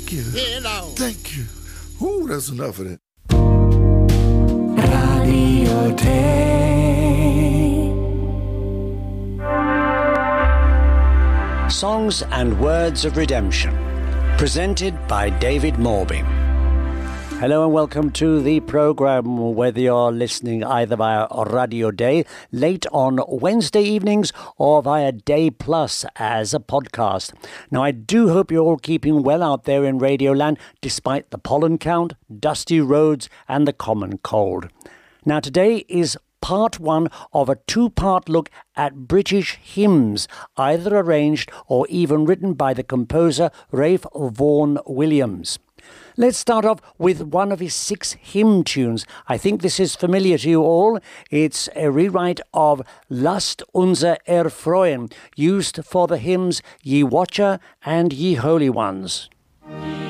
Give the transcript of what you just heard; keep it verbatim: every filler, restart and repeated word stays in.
Thank you. You know. Thank you. Ooh, that's enough of that. Radio Day. Songs and Words of Redemption, presented by David Morby. Hello and welcome to the programme, whether you're listening either via Radio Day late on Wednesday evenings or via Day Plus as a podcast. Now, I do hope you're all keeping well out there in Radioland, despite the pollen count, dusty roads and the common cold. Now, today is part one of a two-part look at British hymns, either arranged or even written by the composer Ralph Vaughan Williams. Let's start off with one of his six hymn tunes. I think this is familiar to you all. It's a rewrite of Lasst unser erfreuen, used for the hymns Ye Watcher and Ye Holy Ones.